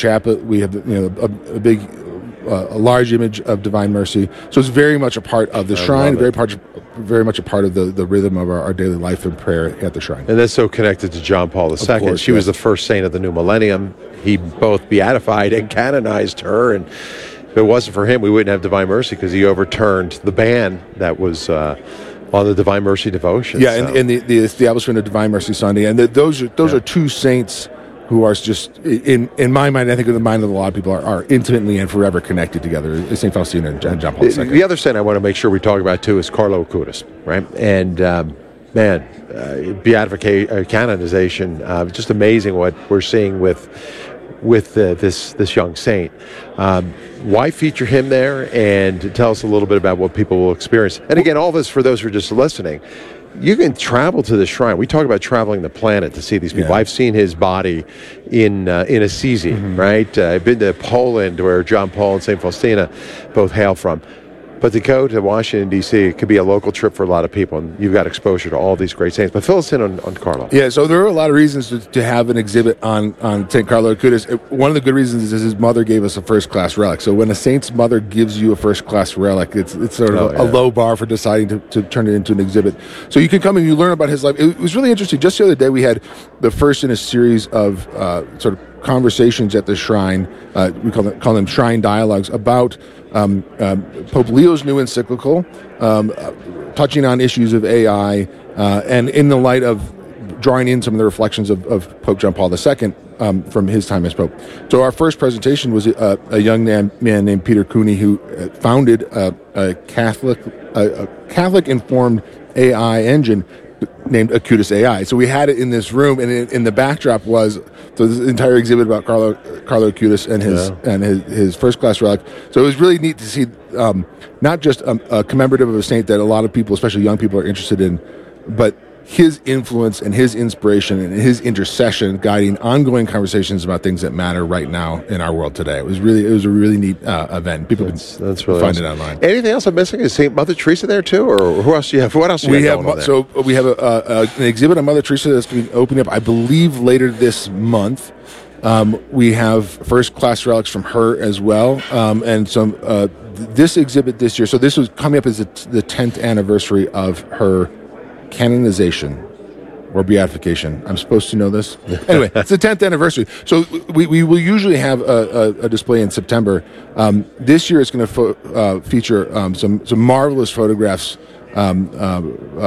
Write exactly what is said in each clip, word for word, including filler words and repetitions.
chaplet. We have you know a, a big, uh, a large image of Divine Mercy. So it's very much a part of the I shrine. Very it. part, very much a part of the, the rhythm of our, our daily life and prayer at the shrine. And that's so connected to John Paul the Second. Course, she yes. was the first saint of the new millennium. He both beatified and canonized her, and if it wasn't for him, we wouldn't have Divine Mercy because he overturned the ban that was uh, on the Divine Mercy devotion. Yeah, so. and, and the, the establishment of Divine Mercy Sunday, and the, those are those Yeah. are two saints who are just in in my mind, I think in the mind of a lot of people, are, are intimately and forever connected together. Saint Faustina and John Paul the Second. The other saint I want to make sure we talk about too is Carlo Acutis, right? And um, man, uh, beatification, uh, canonization, uh, just amazing what we're seeing with with uh, this this young saint. Um, why feature him there? And tell us a little bit about what people will experience. And again, all this for those who are just listening. You can travel to the shrine. We talk about traveling the planet to see these people. Yeah. I've seen his body in uh, in Assisi, mm-hmm. right? Uh, I've been to Poland, where John Paul and Saint Faustina both hail from. But to go to Washington, D C, it could be a local trip for a lot of people, and you've got exposure to all these great saints. But fill us in on, on Carlo. Yeah, so there are a lot of reasons to, to have an exhibit on, on Saint Carlo Acutis. One of the good reasons is his mother gave us a first-class relic. So when a saint's mother gives you a first-class relic, it's it's sort of Oh, a, yeah. a low bar for deciding to, to turn it into an exhibit. So you can come and you learn about his life. It was really interesting. Just the other day, we had the first in a series of uh, sort of conversations at the shrine. Uh, we call them, call them shrine dialogues about um, um, Pope Leo's new encyclical, um, uh, touching on issues of A I, uh, and in the light of drawing in some of the reflections of, of Pope John Paul the Second um, from his time as Pope. So our first presentation was a, a young man, man named Peter Cooney, who founded a, a Catholic, a, a Catholic-informed A I engine named Acutis A I. So we had it in this room, and in, in the backdrop was so this entire exhibit about Carlo Carlo Acutis and his Yeah. and his, his first class relic. So it was really neat to see um, not just a, a commemorative of a saint that a lot of people, especially young people, are interested in, but his influence and his inspiration and his intercession guiding ongoing conversations about things that matter right now in our world today. It was really, it was a really neat uh, event. People That's, can that's really find awesome. it online. Anything else I'm missing? Is Saint Mother Teresa there too, or who else do you have? What else do you We have have going on there? so we have a, a, a, an exhibit on Mother Teresa that's going to be opening up, I believe, later this month. Um, we have first class relics from her as well, um, and some uh, th- this exhibit this year. So this was coming up as the, the tenth anniversary of her canonization or beatification. I'm supposed to know this. Anyway, it's the tenth anniversary. So we, we will usually have a, a, a display in September. Um, this year it's going to fo- uh, feature um, some some marvelous photographs um, uh,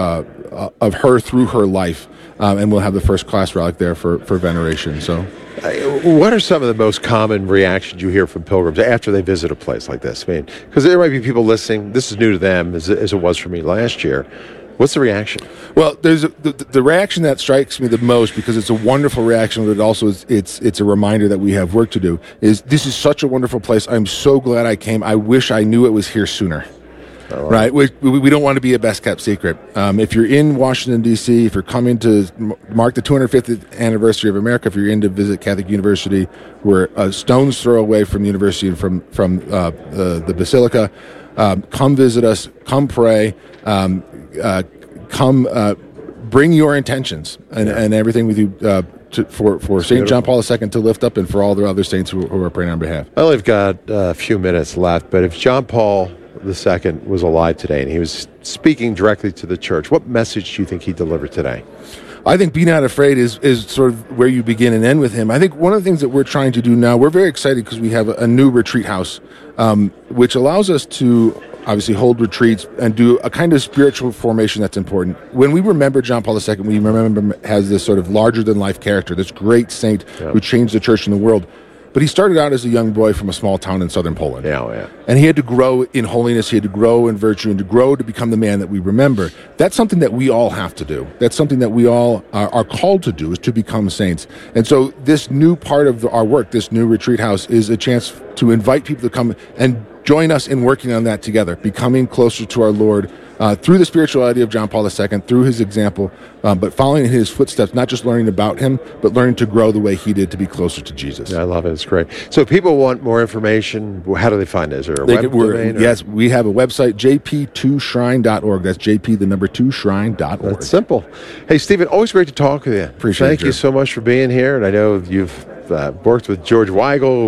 uh, of her through her life, um, and we'll have the first class relic there for, for veneration. So. What are some of the most common reactions you hear from pilgrims after they visit a place like this? I mean, because there might be people listening. This is new to them, as, as it was for me last year. What's the reaction? Well, there's a, the, the reaction that strikes me the most, because it's a wonderful reaction, but it also is, it's it's a reminder that we have work to do. Is this is such a wonderful place? I'm so glad I came. I wish I knew it was here sooner. Oh, wow. Right, we, we don't want to be a best kept secret. Um, if you're in Washington D C, if you're coming to mark the two hundred fiftieth anniversary of America, if you're in to visit Catholic University, we're a stone's throw away from the university and from from uh, the, the Basilica. Um, come visit us. Come pray. Um, uh, come uh, bring your intentions and, Yeah. and everything with you uh, to, for for Saint beautiful. John Paul the Second to lift up, and for all the other saints who, who are praying on behalf. I only got a few minutes left, but if John Paul the Second was alive today and he was speaking directly to the church, what message do you think he delivered today? I think Be Not Afraid is, is sort of where you begin and end with him. I think one of the things that we're trying to do now, we're very excited because we have a, a new retreat house, um, which allows us to obviously hold retreats and do a kind of spiritual formation that's important. When we remember John Paul the Second, we remember him as this sort of larger-than-life character, this great saint Yeah. who changed the church and the world. But he started out as a young boy from a small town in southern Poland. Yeah, yeah. And he had to grow in holiness, he had to grow in virtue, and to grow to become the man that we remember. That's something that we all have to do. That's something that we all are, are called to do, is to become saints. And so this new part of our work, this new retreat house, is a chance to invite people to come and join us in working on that together, becoming closer to our Lord uh, through the spirituality of John Paul the Second, through his example, um, but following in his footsteps, not just learning about him, but learning to grow the way he did to be closer to Jesus. Yeah, I love it. It's great. So if people want more information, how do they find it? Is there a They web could- we're- domain? or- yes, we have a website, j p two shrine dot org. That's J P, the number two, shrine dot org. That's simple. Hey, Stephen, always great to talk with you. Appreciate it, Thank you Drew. so much for being here. And I know you've uh, worked with George Weigel,